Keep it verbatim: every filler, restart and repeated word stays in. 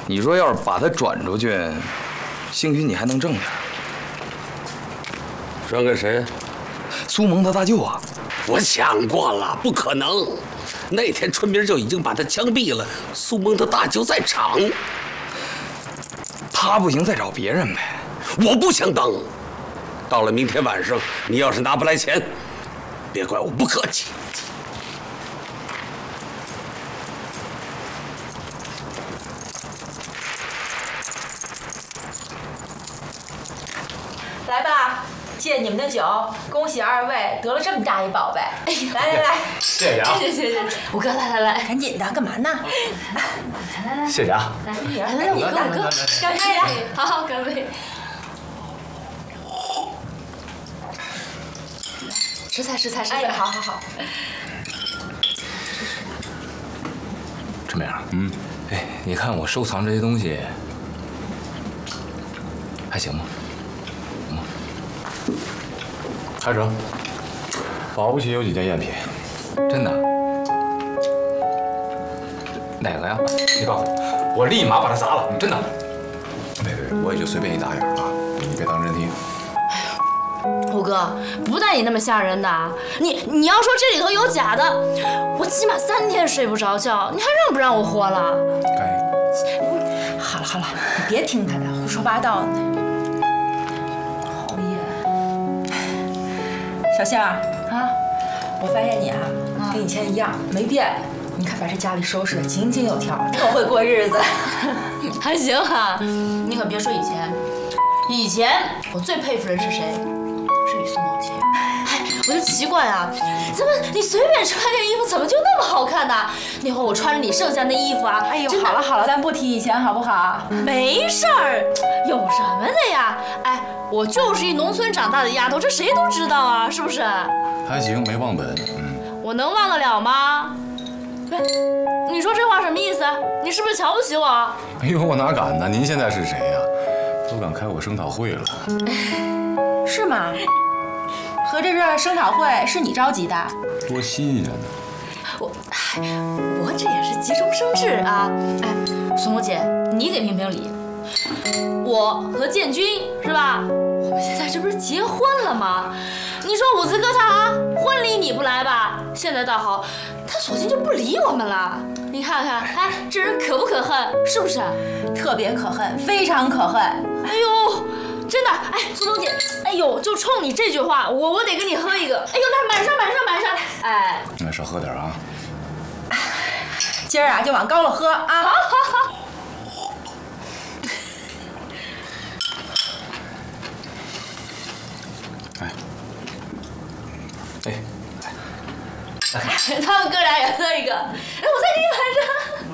你说要是把它转出去，兴许你还能挣点。 转给谁？ 苏蒙他大舅啊！ 我想过了，不可能。那天春明就已经把他枪毙了，苏蒙他大舅在场。 他不行，再找别人呗。 我不想当。到了明天晚上，你要是拿不来钱，别怪我不客气。 来吧，借你们的酒，恭喜二位得了这么大一宝贝！来来来， 谢谢啊！ 谢谢谢谢，五哥来来来， 赶紧的，干嘛呢？ 来来来， 谢谢啊！ 来来来，五哥五哥，干杯！好好干杯！食菜食菜食菜， 哎，好好好。 春明，嗯，哎，你看我收藏这些东西还行吗？还成，保不齐有几件赝品。真的？哪个呀？你告诉我，我立马把它砸了。真的。 别别，我也就随便一打眼啊，你别当真听。 五哥，不带你那么吓人的。你你要说这里头有假的，我起码三天睡不着觉，你还让不让我活了？ 该。 好了好了，你别听他的，胡说八道呢。讨厌。小杏儿啊，我发现你啊，跟以前一样没变。你看把这家里收拾得井井有条，特会过日子。 还行哈，你可别说以前，以前我最佩服人是谁？是你苏梦洁。哎，我就奇怪啊，怎么你随便穿件衣服怎么就那么好看呢？那会儿我穿着你剩下那衣服啊， 哎呦，好了好了，咱不提以前好不好？ 没事儿，有什么的呀？哎，我就是一农村长大的丫头，这谁都知道啊，是不是？ 还行，没忘本。嗯。 我能忘得了吗？不是，你说这话什么意思？你是不是瞧不起我？ 哎呦，我哪敢呢？您现在是谁呀？都敢开我生讨会了。 是吗？合着这生讨会是你召集的？ 多新鲜呢！ 我，哎，我这也是急中生智啊！哎，苏萌姐，你给评评理。我和建军是吧？我们现在这不是结婚了吗？你说伍子哥他啊，婚礼你不来吧？现在倒好，他索性就不理我们了。你看看，哎，这人可不可恨？是不是？ 特别可恨，非常可恨。 哎呦，真的，哎，苏萌姐，哎呦，就冲你这句话，我我得跟你喝一个。哎呦，来，满上满上满上，哎， 那少喝点啊。 今儿啊，就往高了喝啊！好，好，好。 哎，哎， 他们哥俩也喝一个，哎，我再给你满上。